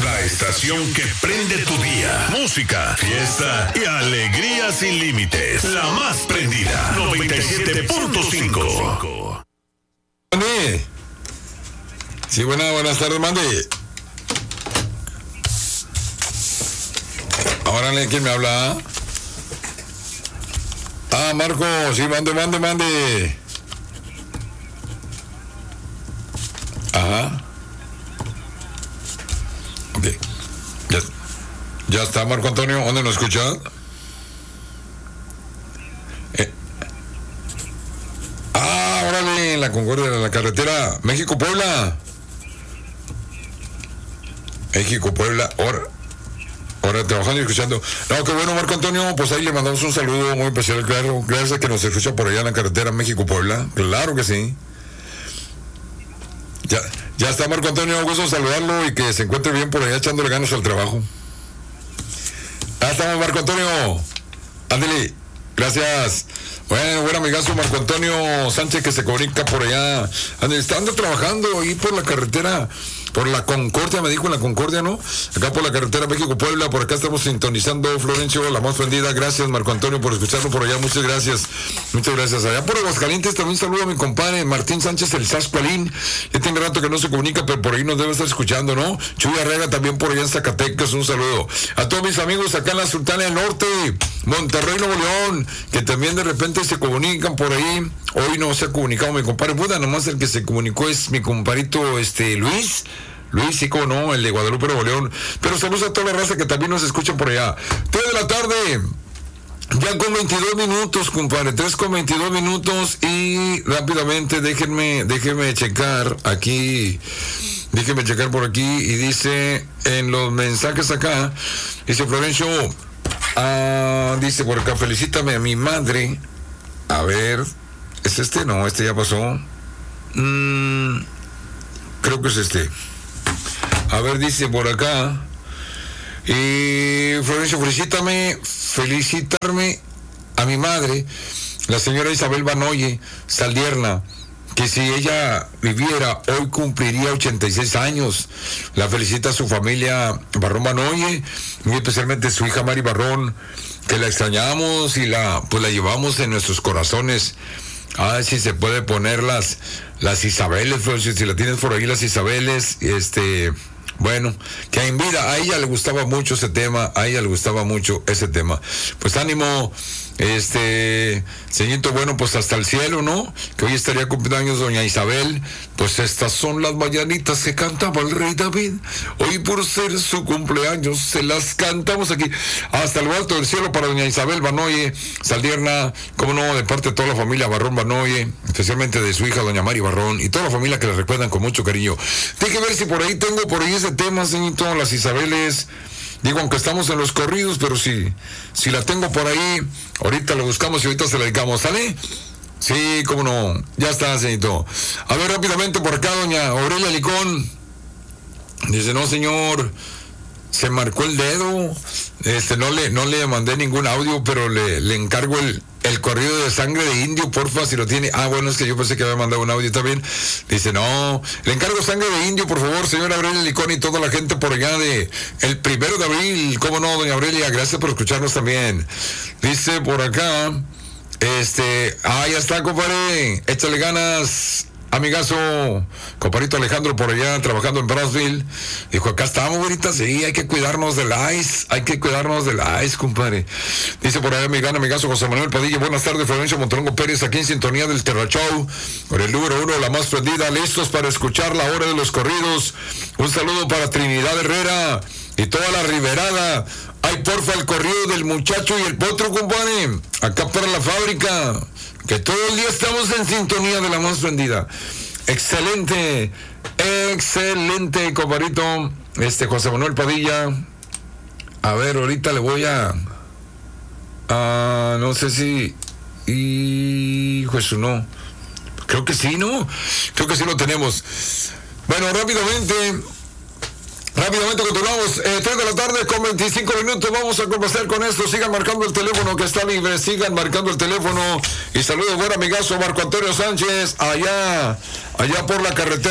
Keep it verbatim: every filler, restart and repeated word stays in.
La estación que prende tu día. Música, fiesta y alegría sin límites. La más prendida. noventa y siete punto cinco. Mande. Sí, buenas, buenas tardes, mande. Ahora, ¿quién me habla? Ah, Marco, sí, mande, mande, mande. Ajá. Ok. Ya, ya está, Marco Antonio. ¿Dónde nos escucha? Eh. Ah, órale, en la Concordia, en la carretera México-Puebla. México-Puebla, ahora. Ahora trabajando y escuchando. No, qué bueno, Marco Antonio. Pues ahí le mandamos un saludo muy especial, claro. Gracias a que nos escucha por allá en la carretera México-Puebla. Claro que sí. Ya, ya está, Marco Antonio. Gusto saludarlo y que se encuentre bien por allá echándole ganas al trabajo. Ya estamos, Marco Antonio. Ándele. Gracias. Bueno, buen amigazo Marco Antonio Sánchez que se comunica por allá. Ande, está ando trabajando ahí por la carretera. Por la Concordia, me dijo en la Concordia, ¿no? Acá por la carretera México-Puebla, por acá estamos sintonizando, Florencio, la más prendida. Gracias, Marco Antonio, por escucharlo por allá. Muchas gracias. Muchas gracias. Allá por Aguascalientes también saludo a mi compadre Martín Sánchez, el Sascualín. Ya tiene rato que no se comunica, pero por ahí nos debe estar escuchando, ¿no? Chuy Arrega también por allá en Zacatecas, un saludo. A todos mis amigos acá en la Sultana del Norte, Monterrey, Nuevo León, que también de repente se comunican por ahí. Hoy no se ha comunicado mi compadre Buda, nomás el que se comunicó es mi compadrito este Luis. Luis, sí, como no, el de Guadalupe, Nuevo León. Pero saludos a toda la raza que también nos escuchan por allá. tres de la tarde, ya con veintidós minutos, compadre. tres con veintidós minutos y rápidamente déjenme, déjenme checar aquí. Déjenme checar por aquí y dice en los mensajes acá, dice Florencio, ah, dice por acá, felicítame a mi madre. A ver, ¿es este? No, este ya pasó. Mm, creo que es este. A ver, dice por acá. Y Florencio, felicítame, felicitarme a mi madre, la señora Isabel Banoye Saldierna, que si ella viviera hoy cumpliría ochenta y seis años. La felicita a su familia Barrón Banoye, muy especialmente su hija Mari Barrón, que la extrañamos y la pues la llevamos en nuestros corazones. A ver si se puede poner las, las Isabeles, Florencio, si la tienes por ahí, las Isabeles, este... Bueno, que en vida a ella le gustaba mucho ese tema, a ella le gustaba mucho ese tema. Pues ánimo, este, señorito, bueno, pues hasta el cielo, ¿no? Que hoy estaría cumpliendo años doña Isabel. Pues estas son las mañanitas que cantaba el rey David. Hoy por ser su cumpleaños se las cantamos aquí. Hasta el alto del cielo para doña Isabel Banoye Saldierna, como no, de parte de toda la familia Barrón Banoye, especialmente de su hija doña Mari Barrón y toda la familia que la recuerdan con mucho cariño. Deje ver si por ahí tengo por ahí ese tema, señorito, las Isabeles. Digo, aunque estamos en los corridos, pero si, si la tengo por ahí, ahorita la buscamos y ahorita se la dedicamos, ¿sale? Sí, cómo no, ya está, señorito. A ver, rápidamente por acá, doña Aurelia Licón. Dice, no, señor, se marcó el dedo. Este, no le, no le mandé ningún audio, pero le, le encargo el, el corrido de sangre de indio, porfa, si lo tiene. Ah, bueno, es que yo pensé que había mandado un audio también. Dice, no, le encargo sangre de indio, por favor, señora Aurelia Licón y toda la gente por allá de el primero de abril. ¿Cómo no, doña Aurelia? Gracias por escucharnos también. Dice por acá, este, ah, ya está, compadre, échale ganas. Amigazo, compadrito Alejandro por allá trabajando en Brownsville. Dijo, acá estamos, ahorita, sí, hay que cuidarnos del ice, hay que cuidarnos del ice, compadre. Dice por allá mi gran amigazo José Manuel Padilla, buenas tardes, Florencio Montelongo Pérez, aquí en sintonía del Terra Show, por el número uno, la más prendida, listos para escuchar la hora de los corridos. Un saludo para Trinidad Herrera y toda la Riberada. Ay, porfa, el corrido del muchacho y el potro, compadre, acá para la fábrica. Que todo el día estamos en sintonía de la más prendida. Excelente, excelente, compadrito. Este, José Manuel Padilla. A ver, ahorita le voy a... a no sé si... Hijo eso no. Creo que sí, ¿no? Creo que sí lo tenemos. Bueno, rápidamente... Rápidamente continuamos, eh, tres de la tarde con veinticinco minutos, vamos a conversar con esto, sigan marcando el teléfono que está libre, sigan marcando el teléfono y saludos, buen amigazo Marco Antonio Sánchez, allá, allá por la carretera.